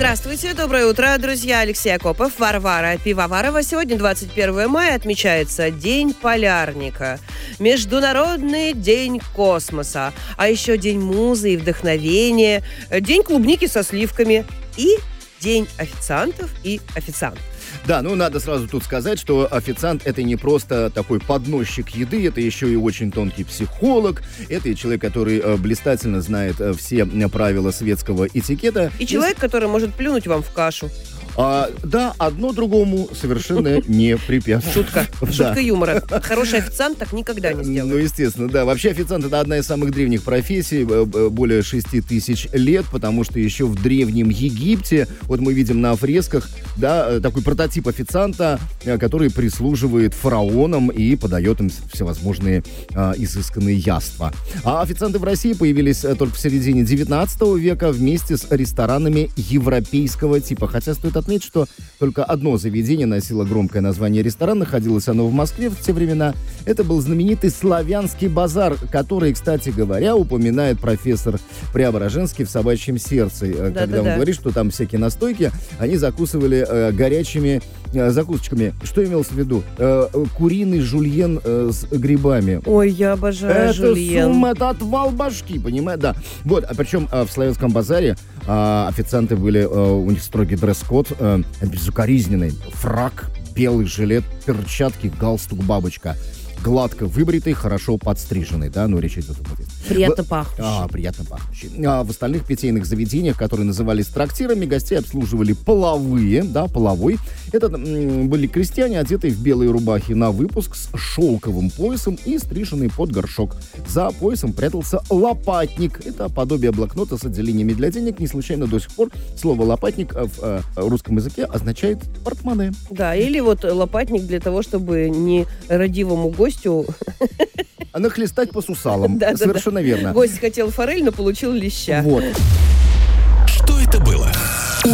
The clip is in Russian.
Здравствуйте, доброе утро, друзья. Алексей Акопов, Варвара Пивоварова. Сегодня 21 мая, отмечается День полярника, Международный день космоса, а еще День музы и вдохновения, День клубники со сливками и День официантов и официантов. Да, надо сразу тут сказать, что официант — это не просто такой подносчик еды, это еще и очень тонкий психолог, это и человек, который блистательно знает все правила светского этикета. И человек, который может плюнуть вам в кашу. Да, одно другому совершенно не препятствует. Шутка юмора. Хороший официант так никогда не сделает. Естественно, да. Вообще официант — это одна из самых древних профессий, более 6000 лет, потому что еще в Древнем Египте, вот мы видим на фресках, да, такой прототип официанта, который прислуживает фараонам и подает им всевозможные изысканные яства. А официанты в России появились только в середине 19 века вместе с ресторанами европейского типа. Хотя стоит отметить, что только одно заведение носило громкое название ресторан. Находилось оно в Москве в те времена. Это был знаменитый Славянский базар, который, кстати говоря, упоминает профессор Преображенский в «Собачьем сердце». Когда он говорит, что там всякие настойки, они закусывали горячими закусочками. Что имелось в виду? Куриный жульен с грибами. Ой, я обожаю жульен. Это отвал башки, понимаешь? Да. Вот, а причем в Славянском базаре официанты были, у них строгий дресс-код, безукоризненный. Фрак, белый жилет, перчатки, галстук, бабочка. Гладко выбритый, хорошо подстриженный, да, речь идет о этом. Приятно пахнущий. Приятно пахнущий. В остальных питейных заведениях, которые назывались трактирами, гостей обслуживали половые, да, половой. Это были крестьяне, одетые в белые рубахи на выпуск с шелковым поясом и стриженный под горшок. За поясом прятался лопатник. Это подобие блокнота с отделениями для денег. Не случайно до сих пор слово «лопатник» в русском языке означает портмоне. Да, или вот лопатник для того, чтобы нерадивому гостю нахлестать по сусалам. Совершенно верно. Гость хотел форель, но получил леща. Вот. Что это было?